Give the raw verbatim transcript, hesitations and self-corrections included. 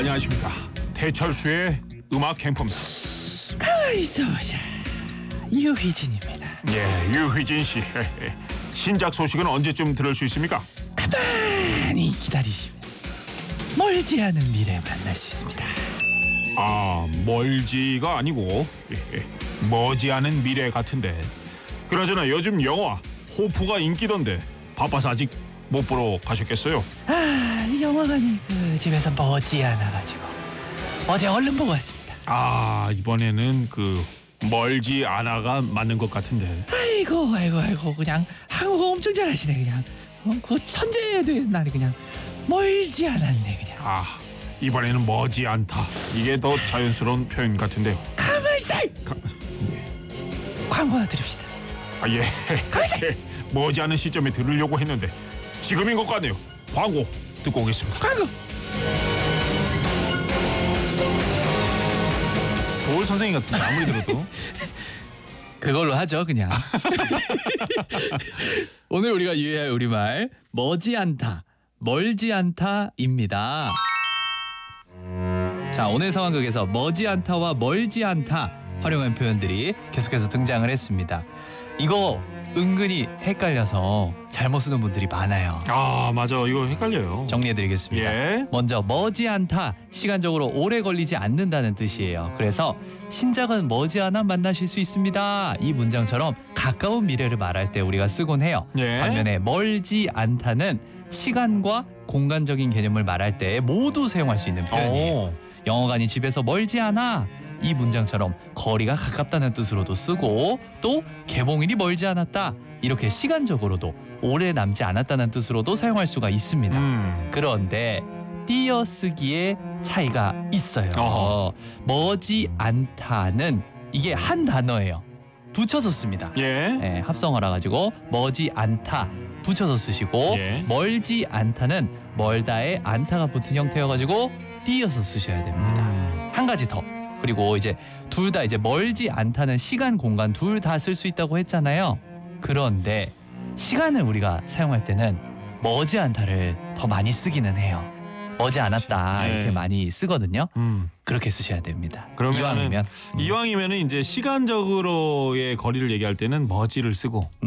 안녕하십니까. 태철수의 음악 캠프입니다. 가만히 있어보자. 유휘진입니다. 예, 유휘진 씨. 신작 소식은 언제쯤 들을 수 있습니까? 가만히 기다리시면 멀지 않은 미래에 만날 수 있습니다. 아, 멀지가 아니고 머지않은 미래 같은데. 그나저나 요즘 영화 호프가 인기던데 바빠서 아직 못 보러 가셨겠어요? 아, 영화관이 그 집에서 머지 않아가지고 어제 얼른 보고 왔습니다. 아, 이번에는 그 멀지 않아가 맞는 것 같은데. 아이고 아이고 아이고 그냥 한국어 엄청 잘하시네. 그냥 어, 그 천재야 되는 날이 그냥 멀지 않았네 그냥. 아, 이번에는 머지 않다. 이게 더 자연스러운 표현 같은데요. 가만히 있어. 가, 광고 하나 드립시다. 아, 예. 가만히 있어. 머지 않은 시점에 들으려고 했는데 지금인 것 같네요. 광고 듣고 오겠습니다. 광고. 도울 선생님 같은데 아무리 들어도. 그걸로 하죠 그냥. 오늘 우리가 유의할 우리말 머지 않다, 멀지 않다입니다. 자, 오늘 상황극에서 머지 않다와 멀지 않다 활용한 표현들이 계속해서 등장을 했습니다. 이거 은근히 헷갈려서 잘못 쓰는 분들이 많아요. 아, 맞아. 이거 헷갈려요. 정리해드리겠습니다. 예. 먼저 머지 않다, 시간적으로 오래 걸리지 않는다는 뜻이에요. 그래서 신작은 머지않아 만나실 수 있습니다. 이 문장처럼 가까운 미래를 말할 때 우리가 쓰곤 해요. 예. 반면에 멀지 않다는 시간과 공간적인 개념을 말할 때 모두 사용할 수 있는 표현이에요. 오. 영화관이 집에서 멀지 않아, 이 문장처럼 거리가 가깝다는 뜻으로도 쓰고, 또 개봉일이 멀지 않았다, 이렇게 시간적으로도 오래 남지 않았다는 뜻으로도 사용할 수가 있습니다. 음. 그런데 띄어쓰기에 차이가 있어요. 어허. 머지 않다는 이게 한 단어예요. 붙여서 씁니다. 예. 예, 합성어라 가지고 머지 않다 붙여서 쓰시고, 예. 멀지 않다는 멀다에 않다가 붙은 형태여가지고 띄어서 쓰셔야 됩니다. 음. 한 가지 더. 그리고 이제 둘 다 이제 멀지 않다는 시간, 공간 둘 다 쓸 수 있다고 했잖아요. 그런데 시간을 우리가 사용할 때는 머지 않다를 더 많이 쓰기는 해요. 머지 않았다 네. 이렇게 많이 쓰거든요. 음. 그렇게 쓰셔야 됩니다. 그러면은- 이왕이면 음. 이왕이면은 이제 시간적으로의 거리를 얘기할 때는 머지를 쓰고